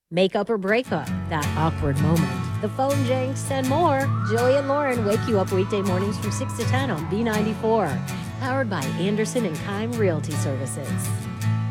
Makeup or breakup, that awkward moment, the phone jinx, and more. Joey and Lauren wake you up weekday mornings from 6 to 10 on B94. Powered by Anderson and Kime Realty Services.